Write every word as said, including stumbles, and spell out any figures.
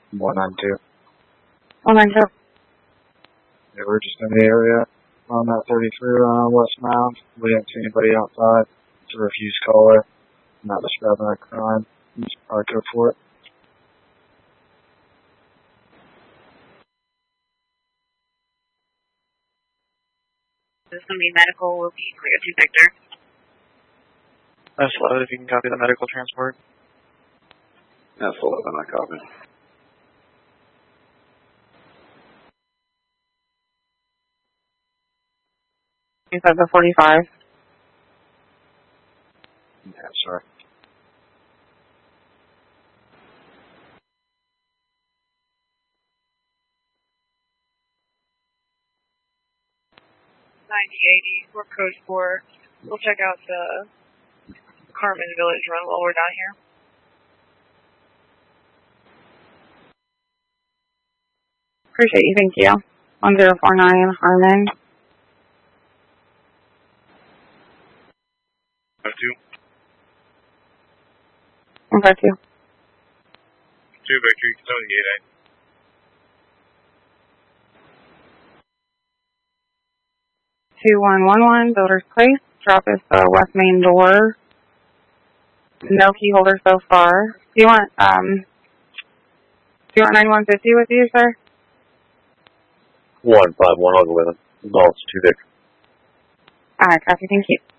one nine two. one nine two. Yeah, we're just in the area on that thirty-three on West Mound. We didn't see anybody outside. It's a refused caller. Not describing a crime. Just probably go for it. This is going to be medical. Will be three oh two Victor. That's low. If you can copy the medical transport. That's eleven, I copy. You said the forty-five. Yeah, sorry. ninety eighty. We're code four. We'll check out the Carmen Village run while we're down here. Appreciate you. Thank you. one zero four nine Harmon. Two. Okay, two. Two Victory, seventy-eight A. two one one one, Builder's Place. Drop is the west main door. No key holder so far. Do you want, um, do you want ninety-one fifty with you, sir? one five one, I'll go with him. No, it's two Vic. Alright, copy, thank you.